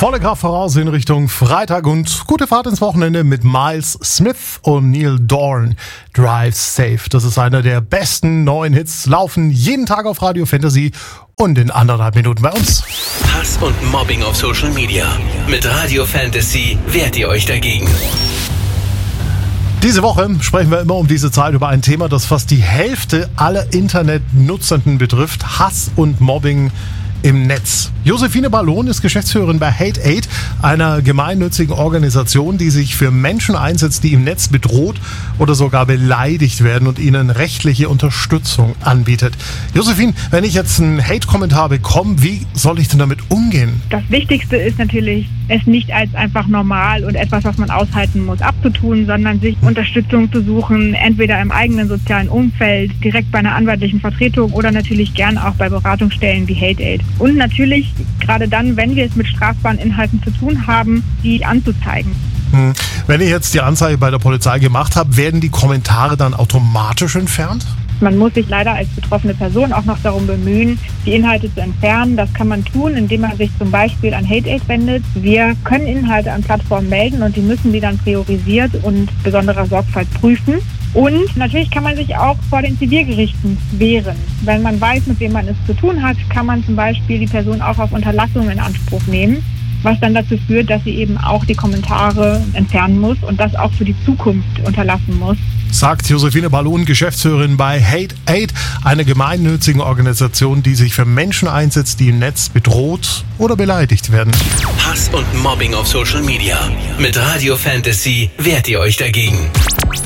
Volle Kraft voraus in Richtung Freitag und gute Fahrt ins Wochenende mit Miles Smith und Neil Dorn. Drive Safe. Das ist einer der besten neuen Hits. Laufen jeden Tag auf Radio Fantasy und in 1,5 Minuten bei uns. Hass und Mobbing auf Social Media. Mit Radio Fantasy wehrt ihr euch dagegen. Diese Woche sprechen wir immer um diese Zeit über ein Thema, das fast die Hälfte aller Internetnutzenden betrifft. Hass und Mobbing im Netz. Josephine Ballon ist Geschäftsführerin bei Hate8, einer gemeinnützigen Organisation, die sich für Menschen einsetzt, die im Netz bedroht oder sogar beleidigt werden und ihnen rechtliche Unterstützung anbietet. Josephine, wenn ich jetzt einen Hate-Kommentar bekomme, wie soll ich denn damit umgehen? Das Wichtigste ist natürlich, es nicht als einfach normal und etwas, was man aushalten muss, abzutun, sondern sich Unterstützung zu suchen, entweder im eigenen sozialen Umfeld, direkt bei einer anwaltlichen Vertretung oder natürlich gern auch bei Beratungsstellen wie Hate8. Und natürlich, gerade dann, wenn wir es mit strafbaren Inhalten zu tun haben, die anzuzeigen. Wenn ich jetzt die Anzeige bei der Polizei gemacht habe, werden die Kommentare dann automatisch entfernt? Man muss sich leider als betroffene Person auch noch darum bemühen, die Inhalte zu entfernen. Das kann man tun, indem man sich zum Beispiel an Hate8 wendet. Wir können Inhalte an Plattformen melden und die müssen die dann priorisiert und besonderer Sorgfalt prüfen. Und natürlich kann man sich auch vor den Zivilgerichten wehren. Wenn man weiß, mit wem man es zu tun hat, kann man zum Beispiel die Person auch auf Unterlassung in Anspruch nehmen, was dann dazu führt, dass sie eben auch die Kommentare entfernen muss und das auch für die Zukunft unterlassen muss. Sagt Josephine Ballon, Geschäftsführerin bei Hate8, einer gemeinnützigen Organisation, die sich für Menschen einsetzt, die im Netz bedroht oder beleidigt werden. Hass und Mobbing auf Social Media. Mit Radio Fantasy wehrt ihr euch dagegen.